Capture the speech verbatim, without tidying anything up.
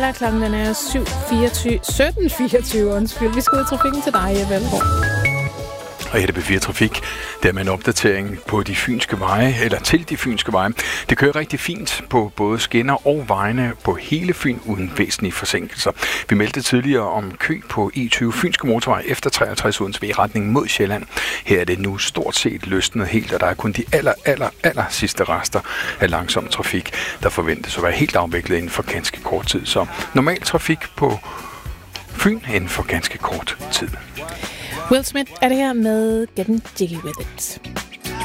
Klokken den er syv fireogtyve, sytten fireogtyve, undskyld. Vi skal ud i trafikken til dig, Jeppe Ellegaard. Og her er det B fire Trafik, der med en opdatering på de fynske veje, eller til de fynske veje. Det kører rigtig fint på både skinner og vejene på hele Fyn uden væsentlige forsinkelser. Vi meldte tidligere om kø på E tyve Fynske Motorvej efter treogtres Odense i retning mod Sjælland. Her er det nu stort set løsnet helt, og der er kun de aller, aller, aller sidste rester af langsom trafik, der forventes at være helt afviklet inden for ganske kort tid. Så normal trafik på Fyn inden for ganske kort tid. Will Smith er det her med Getting Jiggy With It.